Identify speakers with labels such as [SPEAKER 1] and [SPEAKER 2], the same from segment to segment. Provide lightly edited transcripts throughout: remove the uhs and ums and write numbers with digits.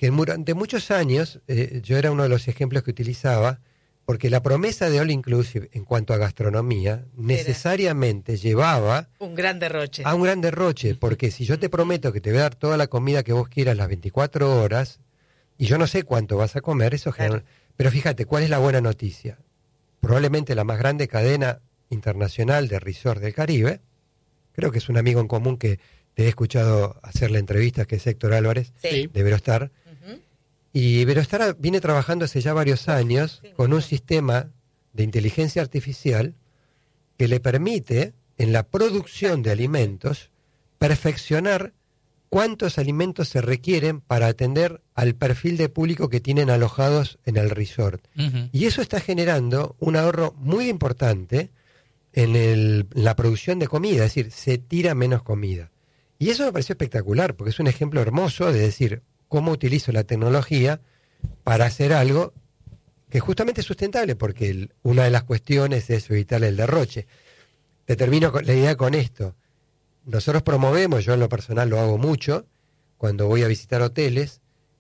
[SPEAKER 1] que durante muchos años yo era uno de los ejemplos que utilizaba, porque la promesa de All Inclusive en cuanto a gastronomía necesariamente llevaba
[SPEAKER 2] un gran derroche.
[SPEAKER 1] A un gran derroche, porque si yo te prometo que te voy a dar toda la comida que vos quieras las 24 horas, y yo no sé cuánto vas a comer, eso genera... Pero fíjate, ¿cuál es la buena noticia? Probablemente la más grande cadena internacional de resort del Caribe, creo que es un amigo en común que te he escuchado hacerle entrevistas, que es Héctor Álvarez, de Iberostar. Y Iberostar viene trabajando hace ya varios años con un sistema de inteligencia artificial que le permite, en la producción de alimentos, perfeccionar cuántos alimentos se requieren para atender al perfil de público que tienen alojados en el resort. Y eso está generando un ahorro muy importante en la producción de comida, es decir, se tira menos comida. Y eso me pareció espectacular, porque es un ejemplo hermoso de decir cómo utilizo la tecnología para hacer algo que justamente es sustentable, porque una de las cuestiones es evitar el derroche. Te termino la idea con esto. Nosotros promovemos, yo en lo personal lo hago mucho, cuando voy a visitar hoteles,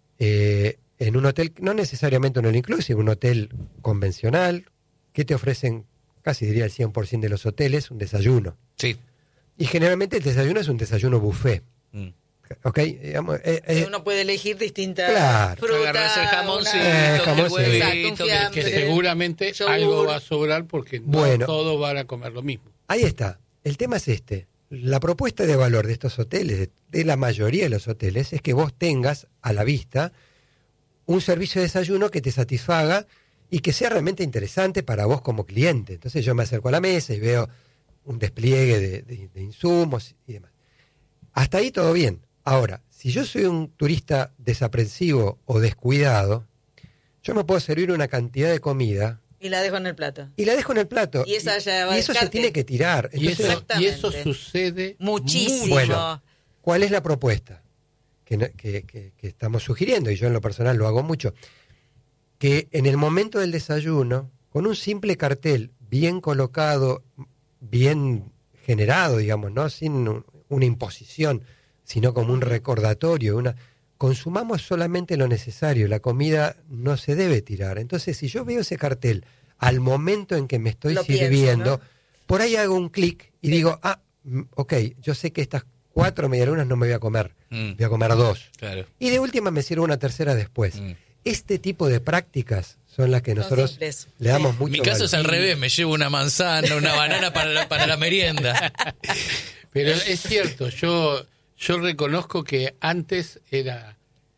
[SPEAKER 1] en un hotel, no necesariamente un all inclusive, un hotel convencional, que te ofrecen, casi diría el 100% de los hoteles, un desayuno.
[SPEAKER 3] Sí.
[SPEAKER 1] Y generalmente el desayuno es un desayuno buffet. ¿Ok? Digamos,
[SPEAKER 2] uno puede elegir distintas
[SPEAKER 3] frutas. Agarrás el jamoncito, el huevito,
[SPEAKER 4] que seguramente algo va a sobrar porque no todos van a comer lo mismo.
[SPEAKER 1] Ahí está. El tema es este. La propuesta de valor de estos hoteles, de la mayoría de los hoteles, es que vos tengas a la vista un servicio de desayuno que te satisfaga y que sea realmente interesante para vos como cliente. Entonces yo me acerco a la mesa y veo un despliegue de insumos y demás. Hasta ahí todo bien. Ahora, si yo soy un turista desaprensivo o descuidado, yo me puedo servir una cantidad de comida...
[SPEAKER 2] Y la dejo en el plato.
[SPEAKER 1] Y
[SPEAKER 2] esa ya va
[SPEAKER 1] y eso se tiene que tirar. Entonces,
[SPEAKER 4] y eso sucede
[SPEAKER 2] muchísimo.
[SPEAKER 1] Bueno, ¿cuál es la propuesta que estamos sugiriendo? Y yo en lo personal lo hago mucho. Que en el momento del desayuno, con un simple cartel bien colocado, bien generado, digamos, no sin una imposición, sino como un recordatorio, consumamos solamente lo necesario, la comida no se debe tirar. Entonces, si yo veo ese cartel al momento en que me estoy sirviendo, ¿no? Por ahí hago un clic y digo, ok, yo sé que estas 4 medialunas no me voy a comer, voy a comer 2. Claro. Y de última me sirvo una tercera después. Este tipo de prácticas son las que nosotros le damos mucho valor.
[SPEAKER 3] Mi caso es al revés, me llevo una manzana, una banana para la merienda.
[SPEAKER 4] Pero es cierto, yo reconozco que antes era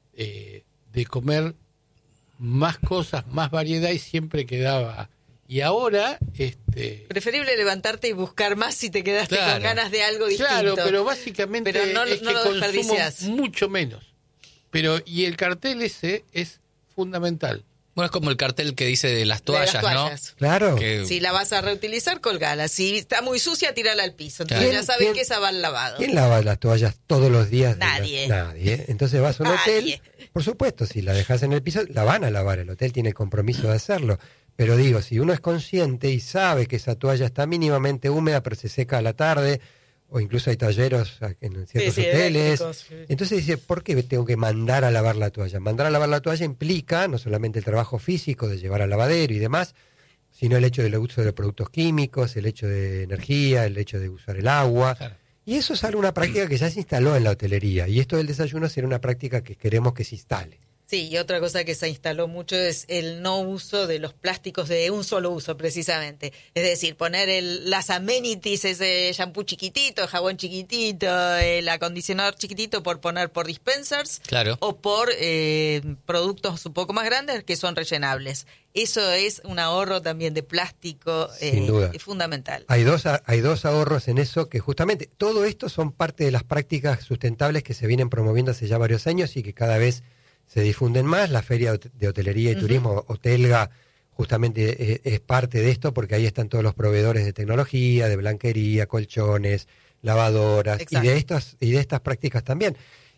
[SPEAKER 4] de comer más cosas, más variedad y siempre quedaba. Y ahora...
[SPEAKER 2] Preferible levantarte y buscar más si te quedaste con ganas de algo distinto.
[SPEAKER 4] Claro, pero básicamente
[SPEAKER 2] no
[SPEAKER 4] es que consumo mucho menos. Y el cartel ese es fundamental.
[SPEAKER 3] Bueno, es como el cartel que dice de las toallas, ¿no?
[SPEAKER 1] Claro.
[SPEAKER 2] Si la vas a reutilizar, colgala. Si está muy sucia, tírala al piso. Entonces ya sabes que esa va al lavado.
[SPEAKER 1] ¿Quién lava las toallas todos los días?
[SPEAKER 2] Nadie.
[SPEAKER 1] Nadie. Entonces vas a un hotel, por supuesto, si la dejas en el piso, la van a lavar. El hotel tiene el compromiso de hacerlo. Pero digo, si uno es consciente y sabe que esa toalla está mínimamente húmeda, pero se seca a la tarde, o incluso hay talleros en ciertos hoteles. Entonces dice, ¿por qué tengo que mandar a lavar la toalla? Mandar a lavar la toalla implica no solamente el trabajo físico de llevar al lavadero y demás, sino el hecho del uso de productos químicos, el hecho de energía, el hecho de usar el agua. Claro. Y eso es una práctica que ya se instaló en la hotelería. Y esto del desayuno será una práctica que queremos que se instale.
[SPEAKER 2] Sí, y otra cosa que se instaló mucho es el no uso de los plásticos de un solo uso, precisamente. Es decir, poner las amenities, ese shampoo chiquitito, jabón chiquitito, el acondicionador chiquitito por poner por dispensers,
[SPEAKER 3] claro,
[SPEAKER 2] o por productos un poco más grandes que son rellenables. Eso es un ahorro también de plástico.
[SPEAKER 1] Sin duda.
[SPEAKER 2] Fundamental.
[SPEAKER 1] Hay dos ahorros en eso que justamente todo esto son parte de las prácticas sustentables que se vienen promoviendo hace ya varios años y que cada vez se difunden más. La Feria de Hotelería y Turismo, Hotelga, justamente es parte de esto porque ahí están todos los proveedores de tecnología, de blanquería, colchones, lavadoras y de estas prácticas también.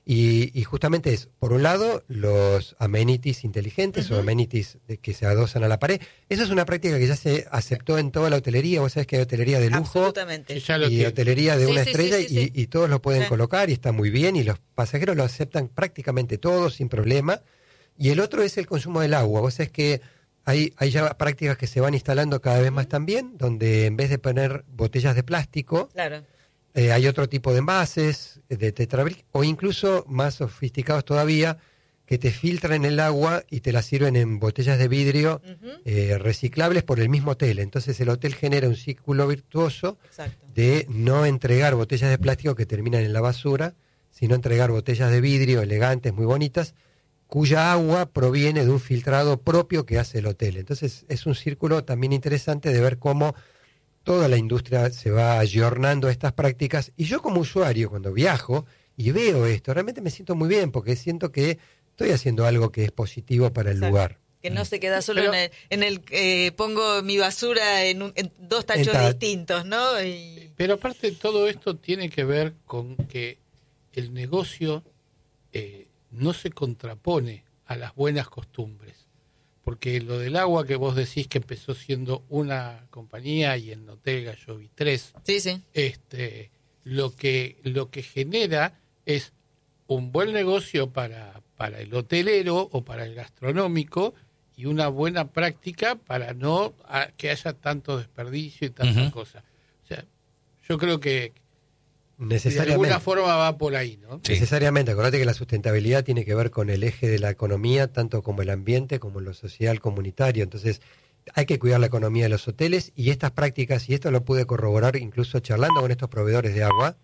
[SPEAKER 1] Y justamente es, por un lado, los amenities inteligentes o amenities que se adosan a la pared. Esa es una práctica que ya se aceptó en toda la hotelería. Vos sabés que hay hotelería de lujo
[SPEAKER 2] Absolutamente.
[SPEAKER 1] y hotelería de una
[SPEAKER 2] Sí,
[SPEAKER 1] estrella
[SPEAKER 2] sí.
[SPEAKER 1] y todos lo pueden colocar y está muy bien y los pasajeros lo aceptan prácticamente todos sin problema. Y el otro es el consumo del agua. Vos sabés que hay ya prácticas que se van instalando cada vez más también, donde en vez de poner botellas de plástico,
[SPEAKER 2] Claro.
[SPEAKER 1] hay otro tipo de envases, de tetrabric, o incluso más sofisticados todavía, que te filtran el agua y te la sirven en botellas de vidrio reciclables por el mismo hotel. Entonces el hotel genera un círculo virtuoso
[SPEAKER 2] Exacto.
[SPEAKER 1] de no entregar botellas de plástico que terminan en la basura, sino entregar botellas de vidrio elegantes, muy bonitas, cuya agua proviene de un filtrado propio que hace el hotel. Entonces es un círculo también interesante de ver cómo toda la industria se va ayornando a estas prácticas. Y yo como usuario, cuando viajo y veo esto, realmente me siento muy bien porque siento que estoy haciendo algo que es positivo para el
[SPEAKER 2] Exacto.
[SPEAKER 1] lugar.
[SPEAKER 2] Que no se queda solo
[SPEAKER 4] Pero-
[SPEAKER 2] en el pongo mi basura en dos tachos distintos, ¿no?
[SPEAKER 4] Pero aparte todo esto tiene que ver con que el negocio no se contrapone a las buenas costumbres. Porque lo del agua que vos decís que empezó siendo una compañía y en Hotel Gallo vi 3,
[SPEAKER 2] Sí.
[SPEAKER 4] lo que genera es un buen negocio para el hotelero o para el gastronómico y una buena práctica para no que haya tanto desperdicio y tantas cosas. O sea, yo creo que de
[SPEAKER 1] Necesariamente.
[SPEAKER 4] alguna forma va por ahí, ¿no?
[SPEAKER 3] Sí.
[SPEAKER 1] Necesariamente, acordate que la sustentabilidad tiene que ver con el eje de la economía, tanto como el ambiente, como lo social, comunitario. Entonces, hay que cuidar la economía de los hoteles y estas prácticas, y esto lo pude corroborar incluso charlando con estos proveedores de agua,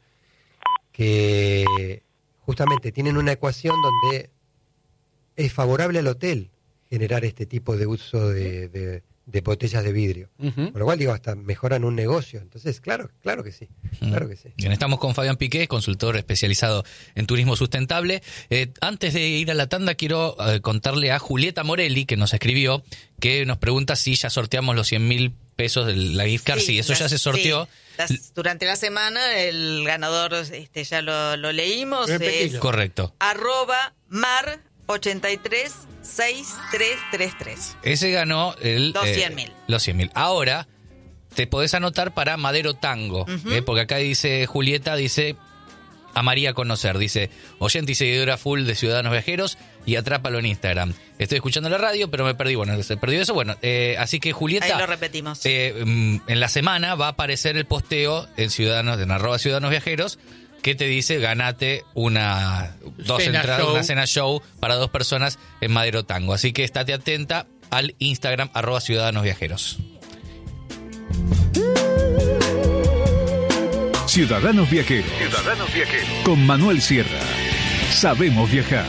[SPEAKER 1] que justamente tienen una ecuación donde es favorable al hotel generar este tipo de uso de botellas de vidrio.
[SPEAKER 4] Ujú.
[SPEAKER 1] Con lo cual, digo, hasta mejoran un negocio. Entonces, claro que sí, claro que sí.
[SPEAKER 3] Bien, estamos con Fabián Piqué, consultor especializado en turismo sustentable. Antes de ir a la tanda, quiero contarle a Julieta Morelli, que nos escribió, que nos pregunta si ya sorteamos los 100.000 pesos de la gift card. Sí, eso ya se sorteó.
[SPEAKER 2] Sí. Durante la semana el ganador ya lo leímos.
[SPEAKER 4] Repetilo.
[SPEAKER 2] Es
[SPEAKER 3] Correcto.
[SPEAKER 2] @mar836333.
[SPEAKER 3] Ese ganó
[SPEAKER 2] Los 100.000.
[SPEAKER 3] Los 100.000. Ahora te podés anotar para Madero Tango, porque acá dice Julieta, dice a María conocer, dice oyente y seguidora full de Ciudadanos Viajeros y atrápalo en Instagram. Estoy escuchando la radio, pero me perdí. Bueno, se perdió eso. Bueno, así que Julieta,
[SPEAKER 2] Ahí lo repetimos.
[SPEAKER 3] en la semana va a aparecer el posteo en Ciudadanos, en @Ciudadanos Viajeros, que te dice ganate dos
[SPEAKER 4] Cena
[SPEAKER 3] entradas,
[SPEAKER 4] show.
[SPEAKER 3] una cena show para 2 personas en Madero Tango. Así que estate atenta al Instagram @Ciudadanos Viajeros.
[SPEAKER 5] Ciudadanos Viajeros. Con Manuel Sierra. Sabemos viajar.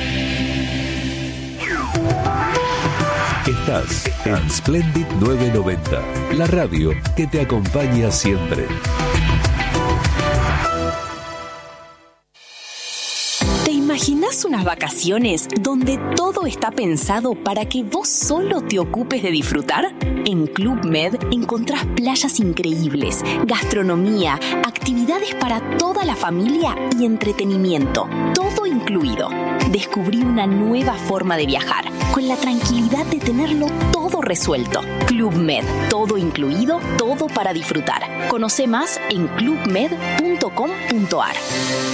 [SPEAKER 5] Estás en Splendid 990, la radio que te acompaña siempre.
[SPEAKER 6] ¿Te imaginas unas vacaciones donde todo está pensado para que vos solo te ocupes de disfrutar? En Club Med encontrás playas increíbles, gastronomía, actividades para toda la familia y entretenimiento, todo incluido. Descubrí una nueva forma de viajar, con la tranquilidad de tenerlo todo resuelto. Club Med, todo incluido, todo para disfrutar. Conoce más en clubmed.com.ar.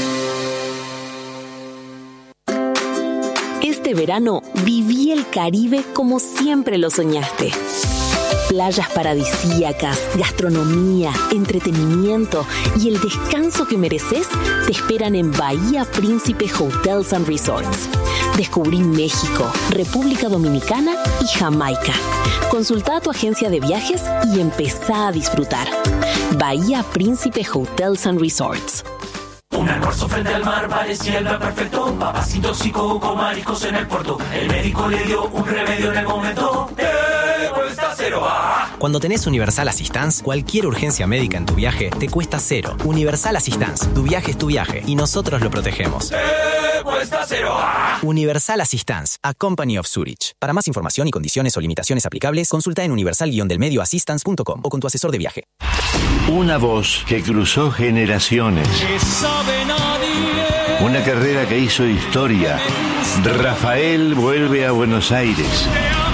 [SPEAKER 6] Este verano viví el Caribe como siempre lo soñaste. Playas paradisíacas, gastronomía, entretenimiento y el descanso que mereces te esperan en Bahía Príncipe Hotels and Resorts. Descubrí México, República Dominicana y Jamaica. Consulta a tu agencia de viajes y empezá a disfrutar. Bahía Príncipe Hotels and Resorts.
[SPEAKER 7] Un almuerzo frente al mar parecía el plan perfecto. Papas sin tóxico con mariscos en el puerto. El médico le dio un remedio en el momento. Cuesta cero.
[SPEAKER 8] Cuando tenés Universal Assistance, cualquier urgencia médica en tu viaje te cuesta cero. Universal Assistance, tu viaje es tu viaje y nosotros lo protegemos.
[SPEAKER 7] Cuesta cero.
[SPEAKER 8] Universal Assistance, a Company of Zurich. Para más información y condiciones o limitaciones aplicables, consulta en universal-delmedioassistance.com o con tu asesor de viaje.
[SPEAKER 9] Una voz que cruzó generaciones. Una carrera que hizo historia. Rafael vuelve a Buenos Aires.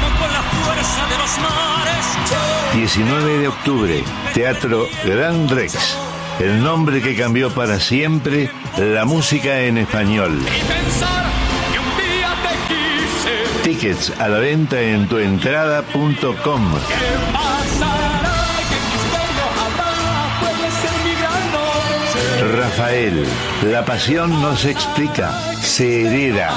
[SPEAKER 9] 19 de octubre, Teatro Gran Rex. El nombre que cambió para siempre la música en español. Tickets a la venta en tuentrada.com. Rafael, la pasión no se explica, se hereda.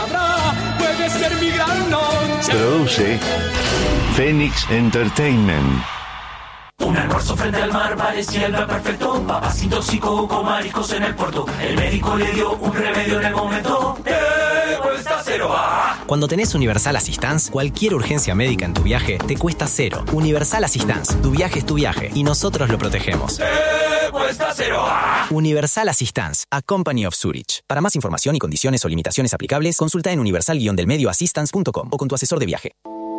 [SPEAKER 9] Produce Phoenix Entertainment.
[SPEAKER 7] Un almuerzo frente al mar parecía el plan perfecto. Papas intoxicó mariscos en el puerto. El médico le dio un remedio en el momento. ¡Te cuesta cero!
[SPEAKER 8] Cuando tenés Universal Assistance, cualquier urgencia médica en tu viaje te cuesta cero. Universal Assistance, tu viaje es tu viaje y nosotros lo protegemos.
[SPEAKER 7] ¡Te cuesta cero!
[SPEAKER 8] Universal Assistance, a Company of Zurich. Para más información y condiciones o limitaciones aplicables, consulta en universal-delmedioassistance.com o con tu asesor de viaje.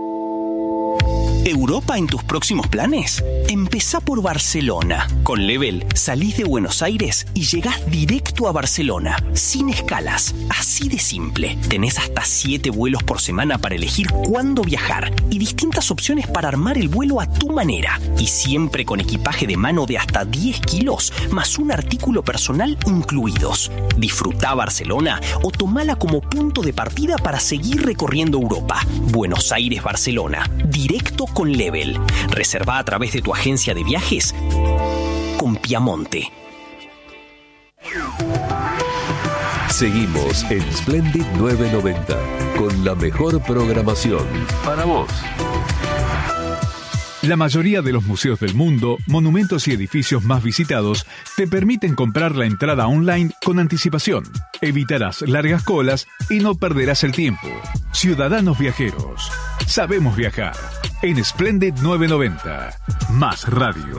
[SPEAKER 10] ¿Europa en tus próximos planes? Empezá por Barcelona. Con Level salís de Buenos Aires y llegás directo a Barcelona, sin escalas. Así de simple. Tenés hasta 7 vuelos por semana para elegir cuándo viajar y distintas opciones para armar el vuelo a tu manera. Y siempre con equipaje de mano de hasta 10 kilos, más un artículo personal incluidos. Disfrutá Barcelona o tomala como punto de partida para seguir recorriendo Europa. Buenos Aires-Barcelona. Directo con Level. Reserva a través de tu agencia de viajes con Piamonte.
[SPEAKER 5] Seguimos en Splendid 990 con la mejor programación para vos.
[SPEAKER 11] La mayoría de los museos del mundo, monumentos y edificios más visitados te permiten comprar la entrada online con anticipación. Evitarás largas colas y no perderás el tiempo. Ciudadanos viajeros, sabemos viajar. En Splendid 990, más radio.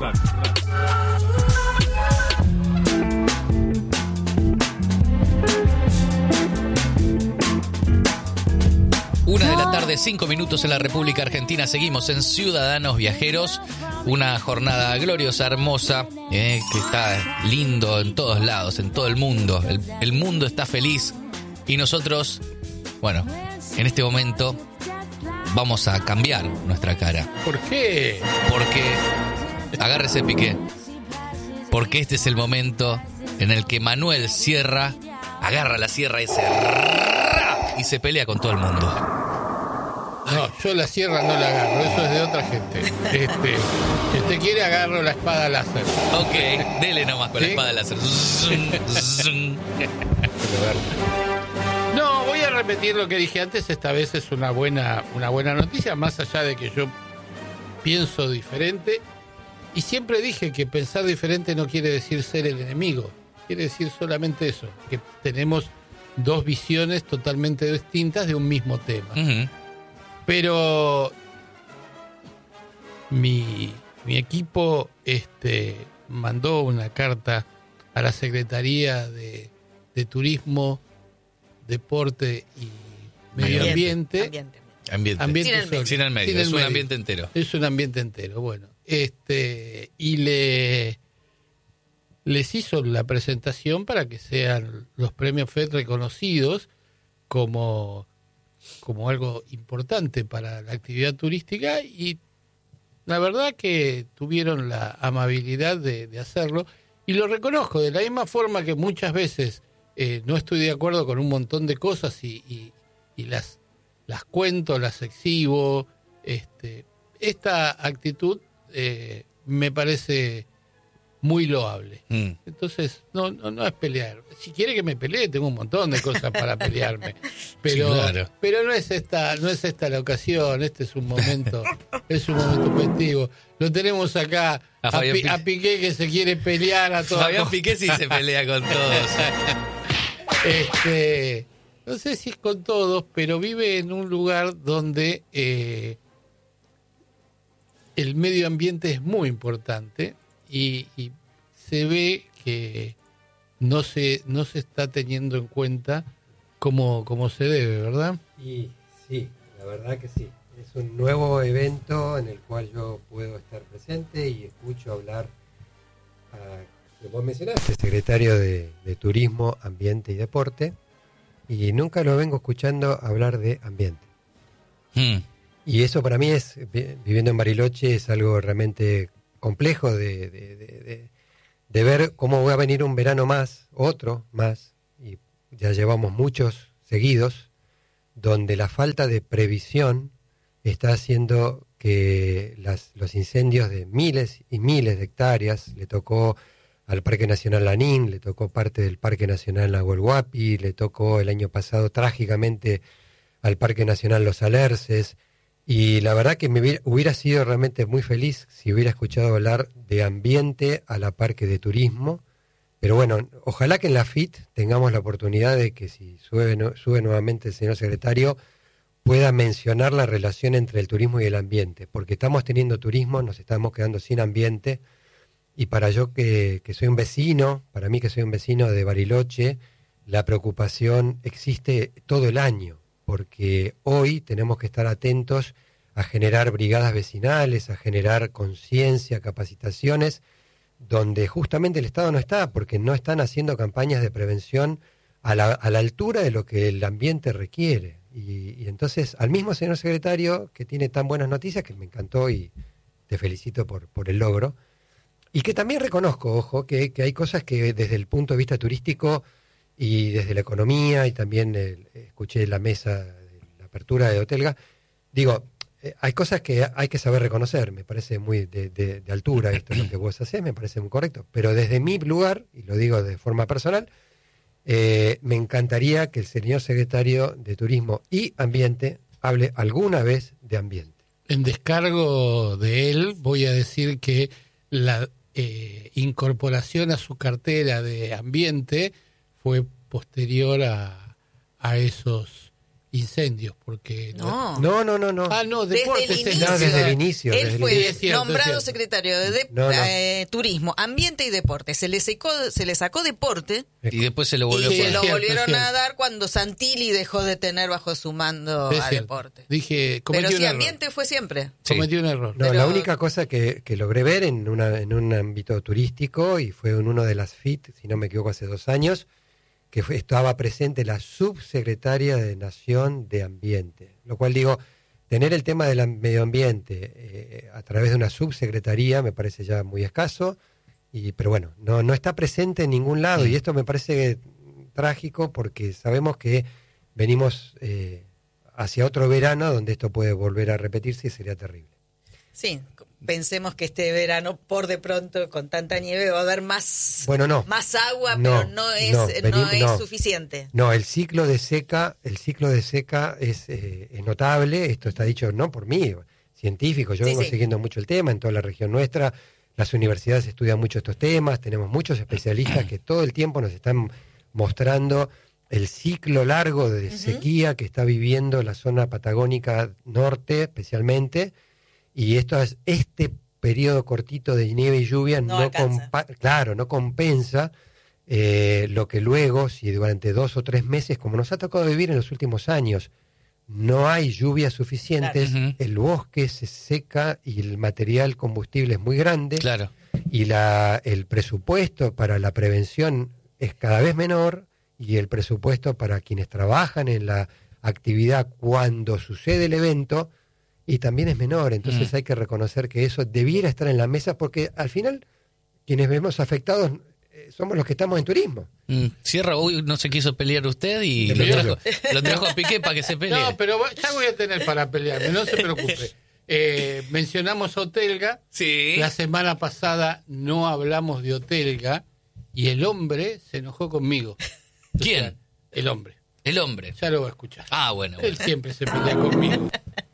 [SPEAKER 3] 1 de la tarde, 5 minutos en la República Argentina. Seguimos en Ciudadanos Viajeros. Una jornada gloriosa, hermosa, que está lindo en todos lados, en todo el mundo. El mundo está feliz. Y nosotros, bueno, en este momento vamos a cambiar nuestra cara.
[SPEAKER 4] ¿Por qué?
[SPEAKER 3] Porque, agárrese Piqué, porque este es el momento en el que Manuel Sierra agarra la sierra y se pelea con todo el mundo.
[SPEAKER 4] No, yo la sierra no la agarro, eso es de otra gente. Si usted quiere, agarro la espada láser.
[SPEAKER 3] Ok, dele nomás con la espada láser.
[SPEAKER 4] No, voy a repetir lo que dije antes. Esta vez es una buena noticia, más allá de que yo pienso diferente. Y siempre dije que pensar diferente no quiere decir ser el enemigo. Quiere decir solamente eso, que tenemos dos visiones totalmente distintas de un mismo tema. Uh-huh. Pero mi equipo mandó una carta a la Secretaría de Turismo, Deporte y Medio Ambiente.
[SPEAKER 3] Ambiente sin el medio, es un ambiente entero.
[SPEAKER 4] Es un ambiente entero, bueno. Y les hizo la presentación para que sean los premios FED reconocidos como algo importante para la actividad turística, y la verdad que tuvieron la amabilidad de hacerlo, y lo reconozco de la misma forma que muchas veces no estoy de acuerdo con un montón de cosas y las cuento, las exhibo. Esta actitud me parece muy loable. Entonces, no es pelear. Si quiere que me pelee, tengo un montón de cosas para pelearme. Pero, sí, claro. Pero no es esta la ocasión. Este es un momento festivo. Lo tenemos acá a Piqué, que se quiere pelear a todos.
[SPEAKER 3] Fabián Piqué sí se pelea con todos.
[SPEAKER 4] No sé si es con todos, pero vive en un lugar donde el medio ambiente es muy importante. Y se ve que no se está teniendo en cuenta como se debe, ¿verdad?
[SPEAKER 1] Y sí, la verdad que sí. Es un nuevo evento en el cual yo puedo estar presente y escucho hablar a vos mencionaste, secretario de Turismo, Ambiente y Deporte, y nunca lo vengo escuchando hablar de ambiente. Y eso para mí es, viviendo en Bariloche, es algo realmente complejo de ver cómo va a venir un verano más, otro más, y ya llevamos muchos seguidos, donde la falta de previsión está haciendo que los incendios de miles y miles de hectáreas, le tocó al Parque Nacional Lanín, le tocó parte del Parque Nacional Nahuel Huapi, le tocó el año pasado trágicamente al Parque Nacional Los Alerces, y la verdad que me hubiera sido realmente muy feliz si hubiera escuchado hablar de ambiente a la par que de turismo, pero bueno, ojalá que en la FIT tengamos la oportunidad de que si sube nuevamente el señor secretario, pueda mencionar la relación entre el turismo y el ambiente, porque estamos teniendo turismo, nos estamos quedando sin ambiente, y para yo que soy un vecino, para mí que soy un vecino de Bariloche, la preocupación existe todo el año, porque hoy tenemos que estar atentos a generar brigadas vecinales, a generar conciencia, capacitaciones, donde justamente el Estado no está, porque no están haciendo campañas de prevención a la altura de lo que el ambiente requiere. Y entonces, al mismo señor secretario, que tiene tan buenas noticias, que me encantó y te felicito por el logro, y que también reconozco, ojo, que hay cosas que desde el punto de vista turístico y desde la economía, y también escuché la mesa de la apertura de Otelga, digo, hay cosas que hay que saber reconocer, me parece muy de altura esto lo que vos hacés, me parece muy correcto, pero desde mi lugar, y lo digo de forma personal, me encantaría que el señor secretario de Turismo y Ambiente hable alguna vez de ambiente.
[SPEAKER 4] En descargo de él voy a decir que la incorporación a su cartera de ambiente fue posterior a esos incendios, porque
[SPEAKER 2] no,
[SPEAKER 4] deportes
[SPEAKER 2] desde el inicio. Él fue
[SPEAKER 4] cierto,
[SPEAKER 2] nombrado secretario de Turismo, Ambiente y Deporte. Se le sacó deporte
[SPEAKER 3] y después se lo volvió
[SPEAKER 2] y se lo volvieron a dar cuando Santilli dejó de tener bajo su mando a deporte. Pero si ambiente fue siempre.
[SPEAKER 4] Cometió un error.
[SPEAKER 1] No, la única cosa que logré ver en un ámbito turístico, y fue en uno de las FIT, si no me equivoco, hace 2 años, que estaba presente la subsecretaria de Nación de Ambiente. Lo cual digo, tener el tema del medio ambiente a través de una subsecretaría me parece ya muy escaso, pero bueno, no está presente en ningún lado, y esto me parece trágico porque sabemos que venimos hacia otro verano donde esto puede volver a repetirse y sería terrible.
[SPEAKER 2] Sí, pensemos que este verano, por de pronto, con tanta nieve, va a haber más agua, pero no es suficiente.
[SPEAKER 1] No, el ciclo de seca es notable. Esto está dicho no por mí, científico. Yo vengo siguiendo mucho el tema en toda la región nuestra. Las universidades estudian mucho estos temas. Tenemos muchos especialistas que todo el tiempo nos están mostrando el ciclo largo de sequía que está viviendo la zona patagónica norte, especialmente. Y este periodo cortito de nieve y lluvia no compensa lo que luego, si durante 2 o 3 meses, como nos ha tocado vivir en los últimos años, no hay lluvias suficientes, el bosque se seca y el material combustible es muy grande, y el presupuesto para la prevención es cada vez menor, y el presupuesto para quienes trabajan en la actividad cuando sucede el evento y también es menor. Entonces hay que reconocer que eso debiera estar en la mesa, porque al final quienes vemos afectados somos los que estamos en turismo.
[SPEAKER 3] Sierra, hoy no se quiso pelear usted y lo trajo a Piqué para que se pelee.
[SPEAKER 4] No, pero ya voy a tener para pelearme, no se preocupe. Mencionamos a Otelga.
[SPEAKER 3] Sí.
[SPEAKER 4] La semana pasada no hablamos de Otelga y el hombre se enojó conmigo.
[SPEAKER 3] ¿Quién?
[SPEAKER 4] El hombre.
[SPEAKER 3] El hombre.
[SPEAKER 4] Ya lo va a escuchar.
[SPEAKER 3] Bueno.
[SPEAKER 4] Él siempre se pelea conmigo.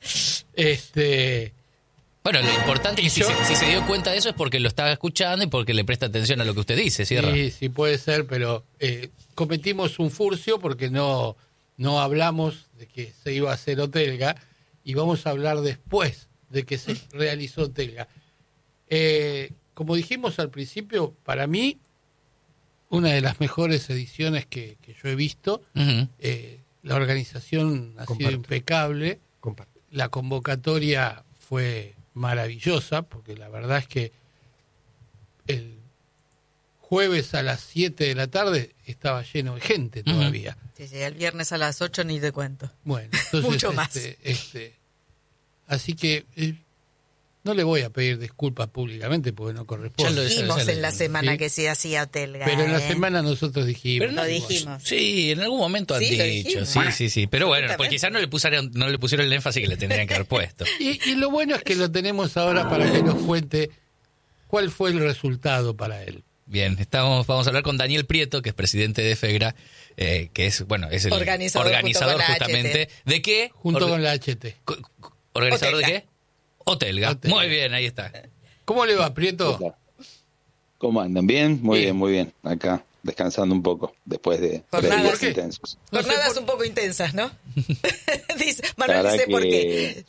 [SPEAKER 3] Bueno, lo importante es que si se dio cuenta de eso es porque lo estaba escuchando y porque le presta atención a lo que usted dice, Sierra.
[SPEAKER 4] Sí, puede ser, pero cometimos un furcio porque no hablamos de que se iba a hacer Otelga, y vamos a hablar después de que se realizó Otelga. Como dijimos al principio, para mí, una de las mejores ediciones que yo he visto. La organización ha sido impecable. La convocatoria fue maravillosa, porque la verdad es que el jueves a las 7 de la tarde estaba lleno de gente todavía.
[SPEAKER 2] Sí, el viernes a las 8 ni te cuento.
[SPEAKER 4] Bueno, entonces
[SPEAKER 2] mucho más.
[SPEAKER 4] Así que no le voy a pedir disculpas públicamente porque no corresponde.
[SPEAKER 2] Ya lo dijimos en la semana que se hacía Telga.
[SPEAKER 4] Pero en la semana nosotros dijimos.
[SPEAKER 2] Pero lo dijimos.
[SPEAKER 3] Sí, en algún momento han dicho. Sí. Pero bueno, porque quizás no le pusieron el énfasis que le tendrían que haber puesto.
[SPEAKER 4] Y lo bueno es que lo tenemos ahora para que nos cuente cuál fue el resultado para él.
[SPEAKER 3] Bien, vamos a hablar con Daniel Prieto, que es presidente de FEGRA, que es el organizador justamente. ¿De qué?
[SPEAKER 4] Junto con la HT.
[SPEAKER 3] ¿Organizador
[SPEAKER 2] Otelga.
[SPEAKER 3] de qué? Otelga. Muy bien, ahí está.
[SPEAKER 4] ¿Cómo le va, Prieto?
[SPEAKER 12] ¿Cómo andan? ¿Bien? Muy bien. Acá, descansando un poco, después de días intensos.
[SPEAKER 2] Jornadas un poco intensas, ¿no? Manuel dice por qué.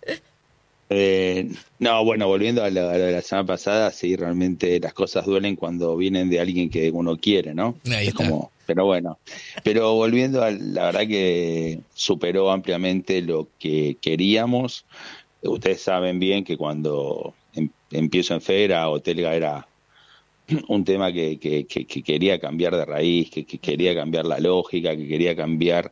[SPEAKER 12] No, bueno, volviendo a lo de la semana pasada, sí, realmente las cosas duelen cuando vienen de alguien que uno quiere, ¿no?
[SPEAKER 3] Ahí está.
[SPEAKER 12] Pero bueno, volviendo la verdad que superó ampliamente lo que queríamos. Ustedes saben bien que cuando empiezo en FEGRA, Otelga era un tema que quería cambiar de raíz, que quería cambiar la lógica, que quería cambiar...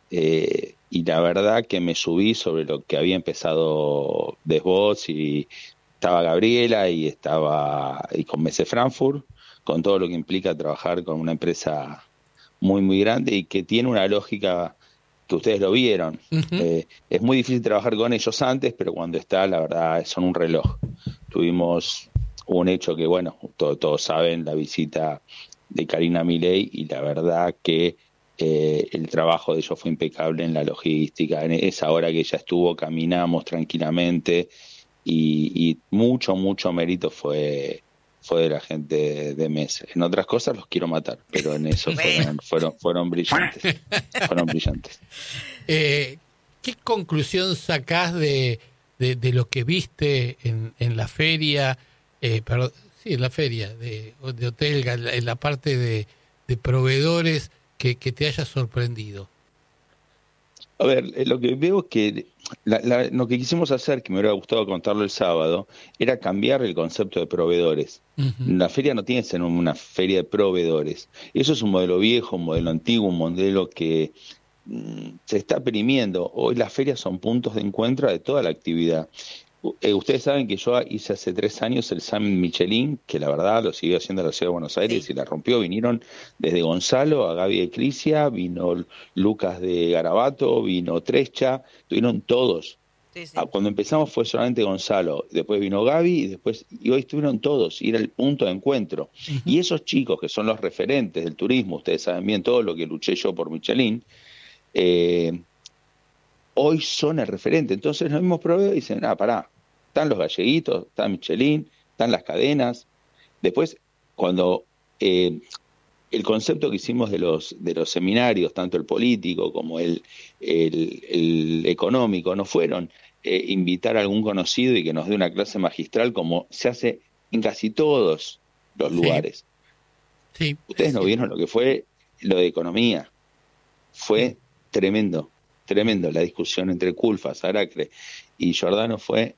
[SPEAKER 12] y la verdad que me subí sobre lo que había empezado Desbots y estaba Gabriela y con Messe Frankfurt, con todo lo que implica trabajar con una empresa muy, muy grande y que tiene una lógica que ustedes lo vieron. Uh-huh. Es muy difícil trabajar con ellos antes, pero cuando está, la verdad, son un reloj. Tuvimos un hecho que, bueno, todos saben, la visita de Karina Milei y la verdad que el trabajo de ellos fue impecable en la logística. En esa hora que ella estuvo, caminamos tranquilamente y mucho mérito fue de la gente de Messe. En otras cosas los quiero matar, pero en eso fueron brillantes. Fueron brillantes.
[SPEAKER 4] ¿Qué conclusión sacás de lo que viste en la feria? En la feria de Otelga, en la parte de proveedores que te haya sorprendido.
[SPEAKER 12] A ver, lo que veo es que lo que quisimos hacer, que me hubiera gustado contarlo el sábado, era cambiar el concepto de proveedores. Uh-huh. La feria no tiene que ser una feria de proveedores. Eso es un modelo viejo, un modelo antiguo, un modelo que se está perimiendo. Hoy las ferias son puntos de encuentro de toda la actividad. Ustedes saben que yo hice hace 3 años el Summit Michelin, que la verdad lo siguió haciendo la Ciudad de Buenos Aires y la rompió. Vinieron desde Gonzalo a Gaby de Crisia, vino Lucas de Garabato, vino Trescha, estuvieron todos. Sí. Cuando empezamos fue solamente Gonzalo, después vino Gaby y hoy estuvieron todos, y era el punto de encuentro. Uh-huh. Y esos chicos que son los referentes del turismo, ustedes saben bien todo lo que luché yo por Michelin, hoy son el referente. Entonces los mismos proveedores dicen, pará, están los galleguitos, está Michelin, están las cadenas. Después, cuando el concepto que hicimos de los seminarios, tanto el político como el económico, no fueron invitar a algún conocido y que nos dé una clase magistral como se hace en casi todos los lugares.
[SPEAKER 4] Sí.
[SPEAKER 12] Ustedes no vieron lo que fue lo de economía. Fue tremendo. La discusión entre Culfa, Saracre y Giordano fue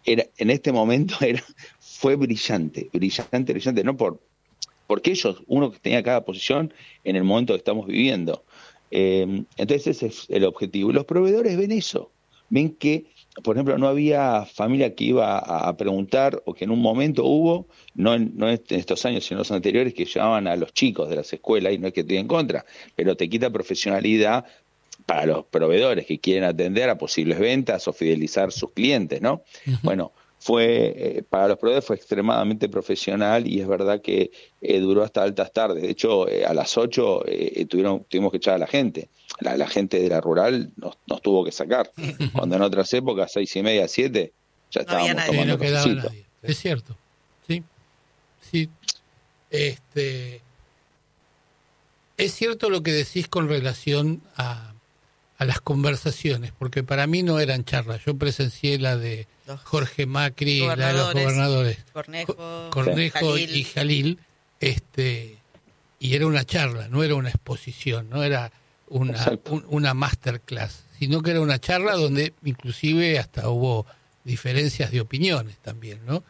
[SPEAKER 12] brillante, no porque ellos, uno que tenía cada posición en el momento que estamos viviendo. Entonces ese es el objetivo. Los proveedores ven eso, ven que, por ejemplo, no había familia que iba a preguntar, o que en un momento hubo, no en estos años, sino en los anteriores, que llevaban a los chicos de las escuelas, y no es que estoy en contra, pero te quita profesionalidad para los proveedores que quieren atender a posibles ventas o fidelizar sus clientes, ¿no? Uh-huh. Bueno, para los proveedores fue extremadamente profesional y es verdad que duró hasta altas tardes. De hecho, a las 8 tuvimos que echar a la gente. La gente de la rural nos tuvo que sacar. Cuando en otras épocas, 6:30, 7, ya estábamos tomando cafecito.
[SPEAKER 4] Es cierto, sí. Es cierto lo que decís con relación a las conversaciones, porque para mí no eran charlas. Yo presencié la de Jorge Macri, la de los gobernadores Cornejo y Jalil, y era una charla, no era una exposición, no era una masterclass, sino que era una charla donde inclusive hasta hubo diferencias de opiniones también, ¿no?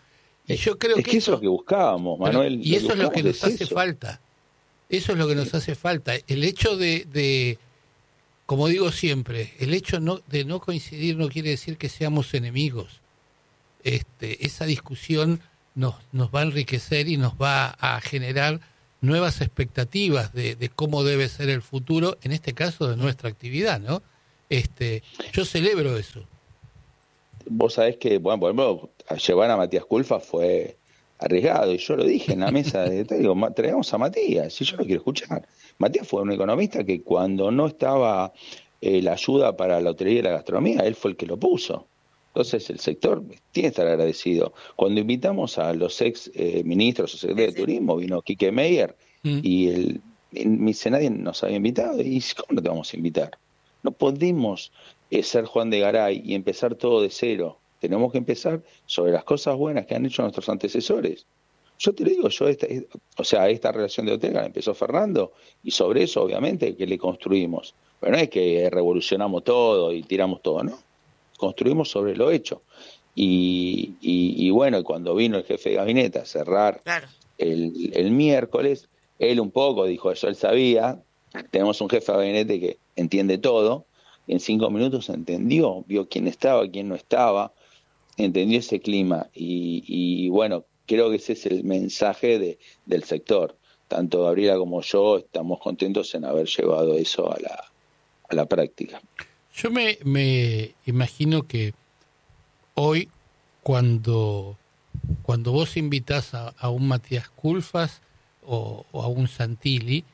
[SPEAKER 4] Y yo creo
[SPEAKER 12] que eso es lo que buscábamos, Manuel.
[SPEAKER 4] Y eso es lo que nos hace falta. Eso es lo que nos hace falta. El hecho de como digo siempre, el hecho de no coincidir no quiere decir que seamos enemigos. Esa discusión nos va a enriquecer y nos va a generar nuevas expectativas de cómo debe ser el futuro, en este caso de nuestra actividad, ¿no? Yo celebro eso.
[SPEAKER 12] Vos sabés que, bueno, por ejemplo, llevar a Matías Culfas fue arriesgado, y yo lo dije en la mesa, digo, traigamos a Matías, si yo lo quiero escuchar. Matías fue un economista que cuando no estaba la ayuda para la hotelería y la gastronomía, él fue el que lo puso. Entonces el sector tiene que estar agradecido. Cuando invitamos a los ex ministros o secretarios de turismo, vino Quique Meyer y me dice, nadie nos había invitado. Y dice, ¿cómo no te vamos a invitar? No podemos ser Juan de Garay y empezar todo de cero. Tenemos que empezar sobre las cosas buenas que han hecho nuestros antecesores. Yo te lo digo, esta relación de hotel la empezó Fernando, y sobre eso obviamente que le construimos. Pero no es que revolucionamos todo y tiramos todo, ¿no? Construimos sobre lo hecho. Y bueno, cuando vino el jefe de gabinete a cerrar el miércoles, él un poco dijo eso, él sabía, tenemos un jefe de gabinete que entiende todo, y en 5 minutos entendió, vio quién estaba, quién no estaba, entendió ese clima, y bueno, creo que ese es el mensaje del sector. Tanto Gabriela como yo estamos contentos en haber llevado eso a la práctica.
[SPEAKER 4] Yo me imagino que hoy, cuando vos invitás a un Matías Culfas o a un Santilli,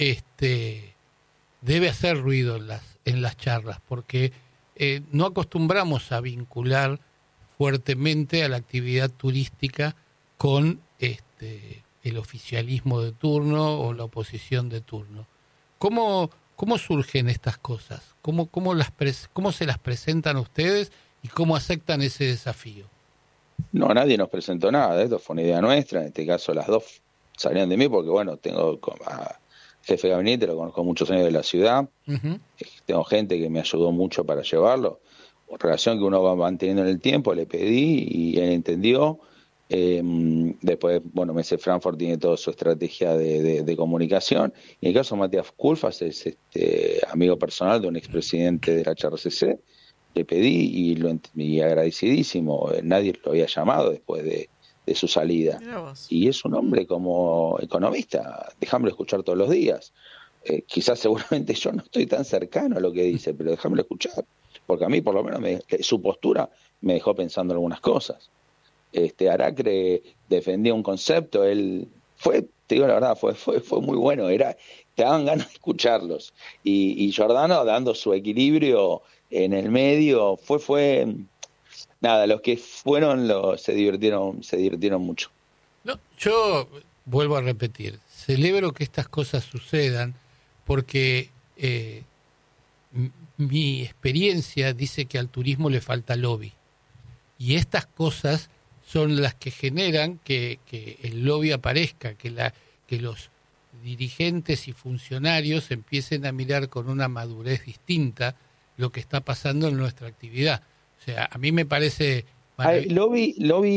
[SPEAKER 4] debe hacer ruido en las charlas, porque no acostumbramos a vincular fuertemente a la actividad turística con el oficialismo de turno o la oposición de turno. ¿Cómo surgen estas cosas? ¿Cómo se las presentan a ustedes y cómo aceptan ese desafío?
[SPEAKER 12] No, nadie nos presentó nada, esto fue una idea nuestra, en este caso las dos salieron de mí porque, bueno, tengo a jefe de gabinete, lo conozco muchos años de la ciudad, tengo gente que me ayudó mucho para llevarlo, relación que uno va manteniendo en el tiempo, le pedí y él entendió. Después, bueno, Messe Frankfurt tiene toda su estrategia de comunicación, y en el caso de Matías Culfas es amigo personal de un expresidente de la HRCC. Le pedí y agradecidísimo, nadie lo había llamado después de su salida, y es un hombre como economista, dejámoslo escuchar todos los días. Quizás seguramente yo no estoy tan cercano a lo que dice, pero dejámoslo escuchar, porque a mí por lo menos su postura me dejó pensando algunas cosas. Aracre defendía un concepto, él te digo la verdad, fue muy bueno, te daban ganas de escucharlos, y Giordano dando su equilibrio en el medio, nada, los que fueron se divirtieron mucho.
[SPEAKER 4] No, yo vuelvo a repetir, celebro que estas cosas sucedan porque mi experiencia dice que al turismo le falta lobby, y estas cosas son las que generan que el lobby aparezca, que los dirigentes y funcionarios empiecen a mirar con una madurez distinta lo que está pasando en nuestra actividad. O sea, a mí me parece...
[SPEAKER 12] Lobby,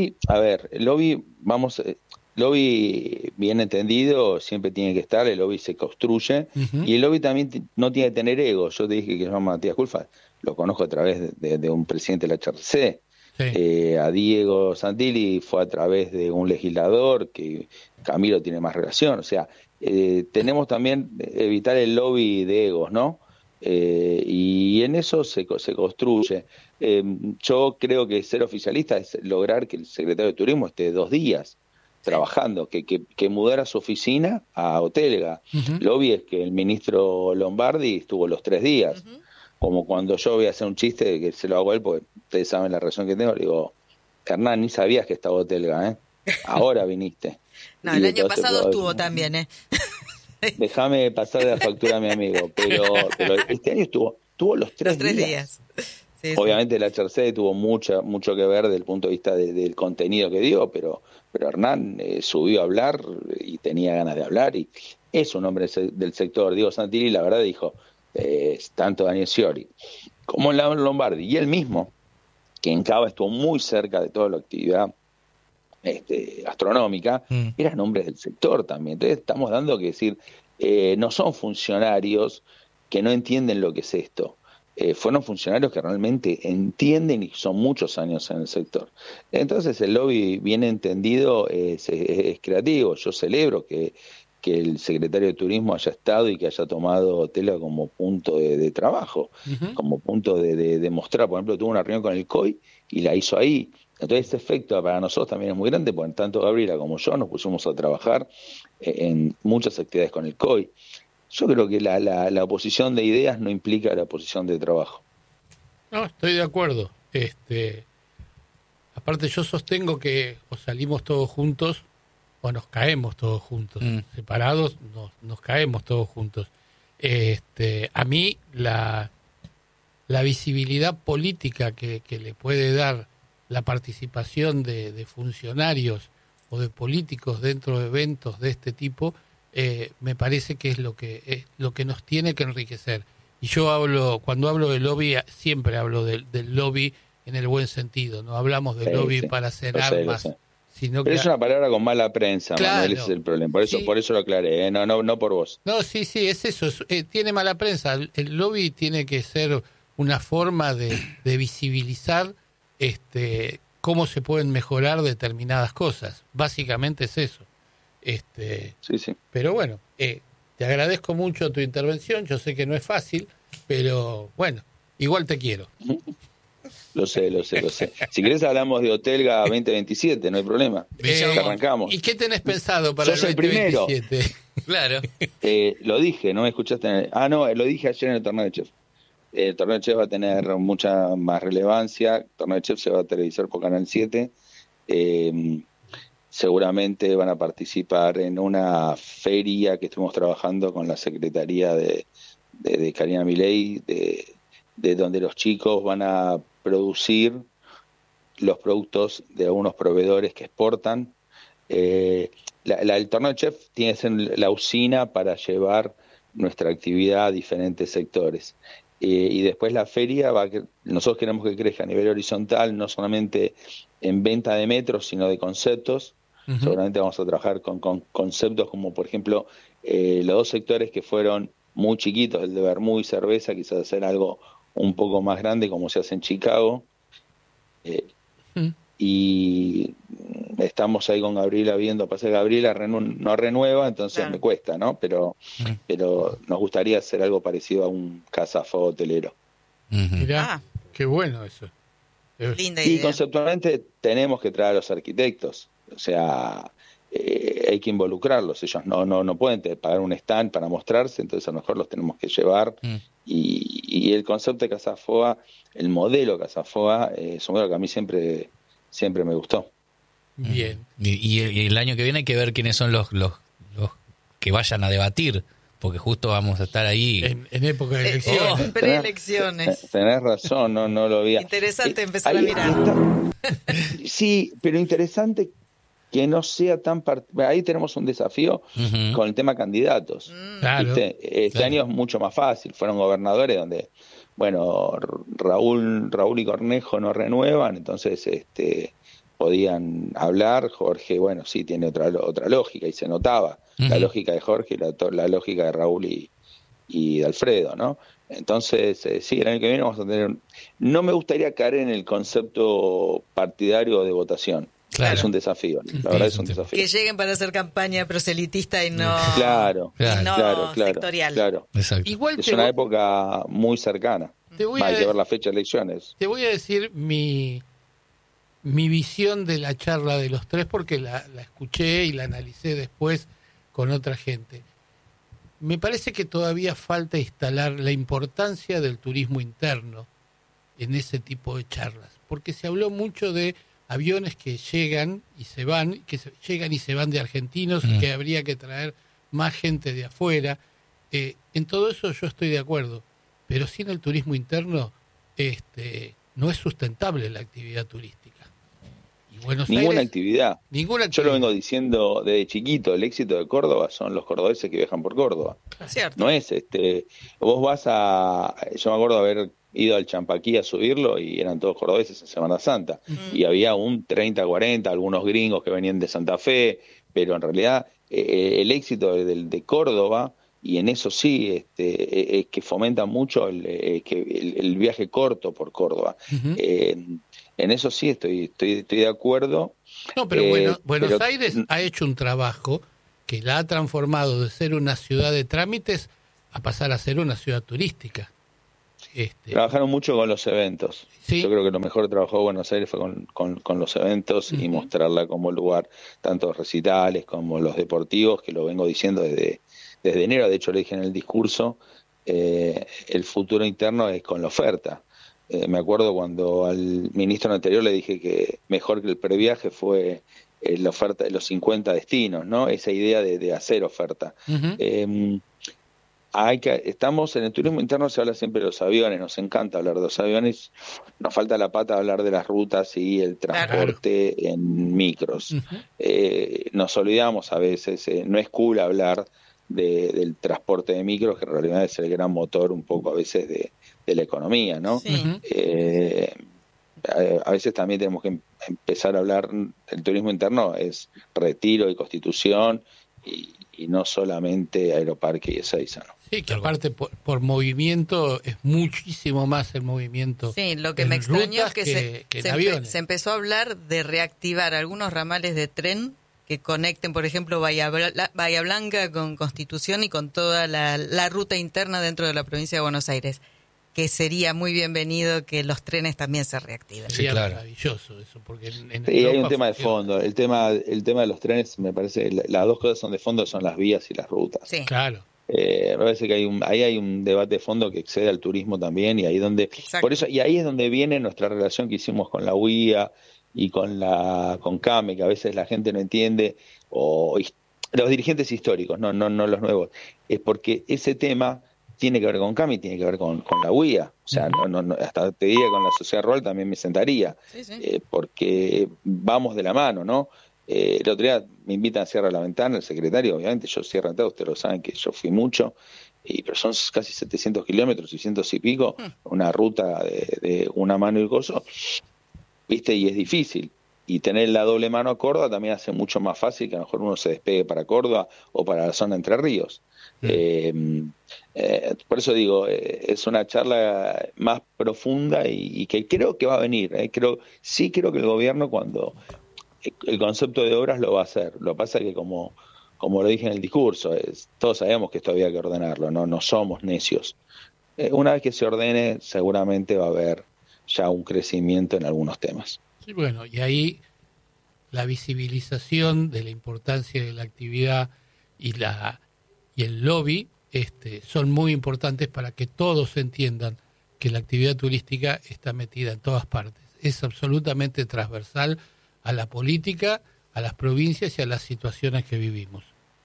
[SPEAKER 12] bien entendido, siempre tiene que estar, el lobby se construye, y el lobby también no tiene que tener ego. Yo te dije que se llama Matías Culfas, lo conozco a través de un presidente de la HRC. A Diego Santilli fue a través de un legislador, que Camilo tiene más relación. O sea, tenemos también evitar el lobby de egos, ¿no? Y en eso se construye. Yo creo que ser oficialista es lograr que el secretario de Turismo esté 2 días trabajando, que mudara su oficina a Hotelga. Lobby es que el ministro Lombardi estuvo los 3 días. Como cuando yo voy a hacer un chiste, que se lo hago a él, porque ustedes saben la razón que tengo, le digo, Hernán, ni sabías que estaba Hotelga, ¿eh? Ahora viniste.
[SPEAKER 2] No, el año pasado estuvo también, ¿eh?
[SPEAKER 12] Déjame pasar de la factura a mi amigo, pero este año estuvo los 3 días. Sí, obviamente la HRC tuvo mucho que ver desde el punto de vista del contenido que dio, pero Hernán subió a hablar y tenía ganas de hablar, y es un hombre del sector. Diego Santilli, la verdad, dijo, tanto Daniel Scioli como Lombardi y él mismo, que en Cava estuvo muy cerca de toda la actividad astronómica, eran hombres del sector también. Entonces estamos dando que decir, no son funcionarios que no entienden lo que es esto. Fueron funcionarios que realmente entienden y son muchos años en el sector. Entonces el lobby bien entendido es creativo. Yo celebro que el secretario de Turismo haya estado y que haya tomado Tela como punto de trabajo, como punto de mostrar. Por ejemplo, tuvo una reunión con el COI y la hizo ahí. Entonces ese efecto para nosotros también es muy grande, porque tanto Gabriela como yo nos pusimos a trabajar en muchas actividades con el COI. Yo creo que la oposición de ideas no implica la oposición de trabajo.
[SPEAKER 4] No, estoy de acuerdo. Aparte yo sostengo que o salimos todos juntos o nos caemos todos juntos. Separados nos caemos todos juntos. A mí la visibilidad política que le puede dar la participación de funcionarios o de políticos dentro de eventos de este tipo, me parece que es lo que nos tiene que enriquecer. Y yo cuando hablo de lobby, siempre hablo del lobby en el buen sentido. No hablamos de lobby para hacer armas, sino
[SPEAKER 12] pero
[SPEAKER 4] que...
[SPEAKER 12] es una palabra con mala prensa,
[SPEAKER 4] claro,
[SPEAKER 12] Manuel, ese es el problema. Por eso lo aclaré, no por vos.
[SPEAKER 4] No, sí, es eso. Tiene mala prensa. El lobby tiene que ser una forma de visibilizar cómo se pueden mejorar determinadas cosas. Básicamente es eso.
[SPEAKER 12] Sí.
[SPEAKER 4] Pero bueno, te agradezco mucho tu intervención. Yo sé que no es fácil, pero bueno, igual te quiero.
[SPEAKER 12] Lo sé. Si querés hablamos de Hotelga 2027, no hay problema. Arrancamos.
[SPEAKER 4] ¿Y qué tenés pensado para el 2027?
[SPEAKER 12] Primero.
[SPEAKER 3] Claro.
[SPEAKER 12] Lo dije, ¿no me escuchaste? Lo dije ayer en el torneo de chef. El torneo de chef va a tener mucha más relevancia. El torneo de chef se va a televisar por Canal 7. Seguramente van a participar en una feria que estuvimos trabajando con la Secretaría de Karina Milei, de donde los chicos van a producir los productos de algunos proveedores que exportan. El torneo de chef tiene que ser la usina para llevar nuestra actividad a diferentes sectores. Y después la feria nosotros queremos que crezca a nivel horizontal, no solamente en venta de metros, sino de conceptos. Seguramente vamos a trabajar con conceptos como, por ejemplo, los dos sectores que fueron muy chiquitos, el de vermú y cerveza, quizás hacer algo un poco más grande como se hace en Chicago. Y estamos ahí con Gabriela viendo, pasa que Gabriela no renueva, entonces me cuesta, ¿no? Pero nos gustaría hacer algo parecido a un cazafuego hotelero.
[SPEAKER 4] Mirá, qué bueno eso.
[SPEAKER 2] Linda idea.
[SPEAKER 12] Y conceptualmente tenemos que traer a los arquitectos, o sea, hay que involucrarlos. Ellos no pueden pagar un stand para mostrarse, entonces a lo mejor los tenemos que llevar. Y el concepto de Casafoa, el modelo Casafoa, es un modelo que a mí siempre me gustó.
[SPEAKER 4] Bien.
[SPEAKER 3] Y el año que viene hay que ver quiénes son los que vayan a debatir, porque justo vamos a estar ahí
[SPEAKER 4] en época de elecciones.
[SPEAKER 2] Preelecciones.
[SPEAKER 12] Tenés razón, no lo había.
[SPEAKER 2] Interesante empezar a mirar.
[SPEAKER 12] Sí, pero interesante que no sea tan... Ahí tenemos un desafío con el tema candidatos.
[SPEAKER 4] Claro,
[SPEAKER 12] este año es mucho más fácil. Fueron gobernadores donde, bueno, Raúl y Cornejo no renuevan, entonces podían hablar. Jorge, bueno, sí, tiene otra lógica y se notaba la lógica de Jorge y la lógica de Raúl y de Alfredo, ¿no? Entonces, sí, el año que viene vamos a tener... No me gustaría caer en el concepto partidario de votación. Claro. Es un desafío, la verdad es un desafío.
[SPEAKER 2] Que lleguen para hacer campaña proselitista y no, sectorial.
[SPEAKER 12] Claro.
[SPEAKER 3] Exacto.
[SPEAKER 4] Igual
[SPEAKER 12] es una época muy cercana. Hay que ver la fecha de elecciones.
[SPEAKER 4] Te voy a decir mi visión de la charla de los tres, porque la escuché y la analicé después con otra gente. Me parece que todavía falta instalar la importancia del turismo interno en ese tipo de charlas, porque se habló mucho de aviones que llegan y se van, de argentinos, que habría que traer más gente de afuera. En todo eso yo estoy de acuerdo, pero sin el turismo interno no es sustentable la actividad turística. Y
[SPEAKER 12] Ninguna actividad. Yo lo vengo diciendo desde chiquito, el éxito de Córdoba son los cordobeses que viajan por Córdoba.
[SPEAKER 2] Cierto.
[SPEAKER 12] No es vos vas yo me acuerdo haber ido al Champaquí a subirlo y eran todos cordobeses en Semana Santa. Y había un 30-40, algunos gringos que venían de Santa Fe, pero en realidad el éxito de Córdoba, y en eso sí, es que fomenta mucho el viaje corto por Córdoba. En eso sí estoy de acuerdo.
[SPEAKER 4] No, pero Buenos Aires ha hecho un trabajo que la ha transformado de ser una ciudad de trámites a pasar a ser una ciudad turística.
[SPEAKER 12] Trabajaron mucho con los eventos.
[SPEAKER 4] ¿Sí?
[SPEAKER 12] Yo creo que lo mejor que trabajó Buenos Aires fue con los eventos y mostrarla como lugar, tanto recitales como los deportivos, que lo vengo diciendo desde enero. De hecho, lo dije en el discurso, el futuro interno es con la oferta. Me acuerdo cuando al ministro anterior le dije que mejor que el previaje fue la oferta de los 50 destinos, ¿no? Esa idea de hacer oferta. Estamos en el turismo interno, se habla siempre de los aviones, nos encanta hablar de los aviones, nos falta la pata de hablar de las rutas y el transporte en micros. Nos olvidamos a veces, no es cool hablar del transporte de micros, que en realidad es el gran motor un poco a veces de la economía, ¿no? Sí. A veces también tenemos que empezar a hablar, el turismo interno es Retiro y Constitución y no solamente Aeroparque y Ezeiza, ¿no?
[SPEAKER 4] Sí, que aparte por movimiento es muchísimo más el movimiento.
[SPEAKER 2] Sí, lo que me extrañó es que
[SPEAKER 4] se
[SPEAKER 2] empezó a hablar de reactivar algunos ramales de tren que conecten, por ejemplo, Bahía Blanca con Constitución y con toda la ruta interna dentro de la provincia de Buenos Aires, que sería muy bienvenido que los trenes también se reactiven.
[SPEAKER 4] Sí, claro. Maravilloso eso, porque
[SPEAKER 12] sí, hay un tema de fondo. El tema de los trenes, me parece, las dos cosas son de fondo, son las vías y las rutas.
[SPEAKER 2] Sí.
[SPEAKER 4] Claro.
[SPEAKER 12] Me parece que ahí hay un debate de fondo que excede al turismo también, y ahí ahí es donde viene nuestra relación que hicimos con la UIA y con CAME, que a veces la gente no entiende, o los dirigentes históricos, no los nuevos, es porque ese tema tiene que ver con CAME y tiene que ver con la UIA. O sea, no, hasta te diría con la sociedad rural también me sentaría, porque vamos de la mano, ¿no? El otro día me invitan a Cierra la Ventana, el secretario, obviamente yo Cierra la Ventana, ustedes lo saben que yo fui mucho, pero son casi 700 kilómetros, 600 y pico, una ruta de una mano y coso, ¿viste? Y es difícil. Y tener la doble mano a Córdoba también hace mucho más fácil que a lo mejor uno se despegue para Córdoba o para la zona de Entre Ríos. Por eso digo, es una charla más profunda y que creo que va a venir. Creo que el gobierno, cuando el concepto de obras lo va a hacer. Lo que pasa es que como lo dije en el discurso, todos sabemos que esto había que ordenarlo, no somos necios. Una vez que se ordene, seguramente va a haber ya un crecimiento en algunos temas.
[SPEAKER 4] Sí, bueno, y ahí la visibilización de la importancia de la actividad y el lobby son muy importantes para que todos entiendan que la actividad turística está metida en todas partes. Es absolutamente transversal a la política, a las provincias y a las situaciones que vivimos.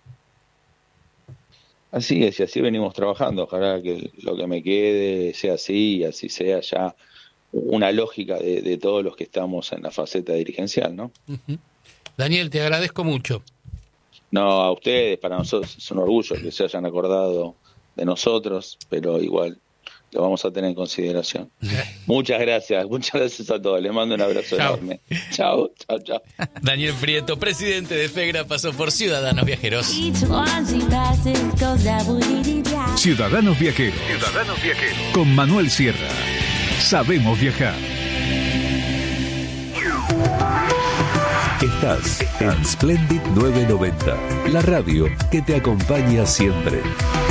[SPEAKER 12] Así es, y así venimos trabajando. Ojalá que lo que me quede sea así y así sea ya una lógica de todos los que estamos en la faceta dirigencial, ¿no?
[SPEAKER 4] Uh-huh. Daniel, te agradezco mucho.
[SPEAKER 12] No, a ustedes, para nosotros es un orgullo que se hayan acordado de nosotros, pero igual lo vamos a tener en consideración. Muchas gracias a todos. Les mando un abrazo enorme. Chao.
[SPEAKER 3] Daniel Prieto, presidente de FEGRA, pasó por Ciudadanos Viajeros.
[SPEAKER 11] Ciudadanos Viajeros. Con Manuel Sierra. Sabemos viajar.
[SPEAKER 5] Estás en Splendid 990, la radio que te acompaña siempre.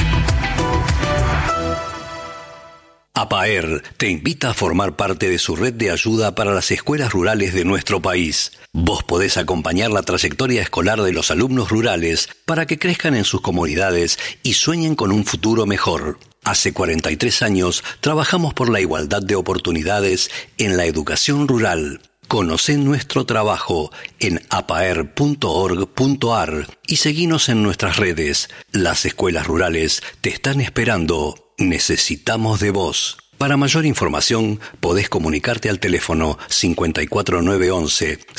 [SPEAKER 13] APAER te invita a formar parte de su red de ayuda para las escuelas rurales de nuestro país. Vos podés acompañar la trayectoria escolar de los alumnos rurales para que crezcan en sus comunidades y sueñen con un futuro mejor. Hace 43 años trabajamos por la igualdad de oportunidades en la educación rural. Conocé nuestro trabajo en apaer.org.ar y seguinos en nuestras redes. Las escuelas rurales te están esperando. Necesitamos de vos. Para mayor información, podés comunicarte al teléfono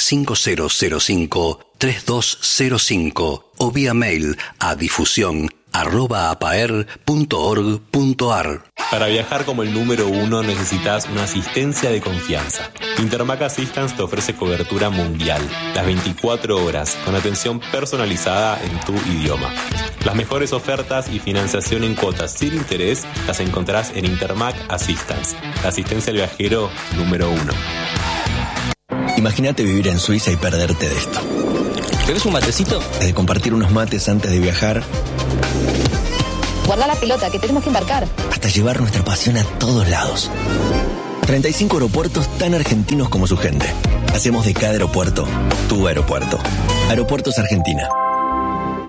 [SPEAKER 13] 54911-5005-3205 o vía mail a difusión apaer.org.ar.
[SPEAKER 14] Para viajar como el número 1 necesitas una asistencia de confianza. Intermac Assistance te ofrece cobertura mundial, las 24 horas, con atención personalizada en tu idioma. Las mejores ofertas y financiación en cuotas sin interés las encontrarás en Intermac Assistance, la asistencia al viajero número 1.
[SPEAKER 15] Imagínate vivir en Suiza y perderte de esto.
[SPEAKER 16] ¿Querés un matecito?
[SPEAKER 15] De compartir unos mates antes de viajar.
[SPEAKER 17] Guarda la pelota, que tenemos que embarcar.
[SPEAKER 15] Hasta llevar nuestra pasión a todos lados. 35 aeropuertos tan argentinos como su gente. Hacemos de cada aeropuerto tu aeropuerto. Aeropuertos Argentina.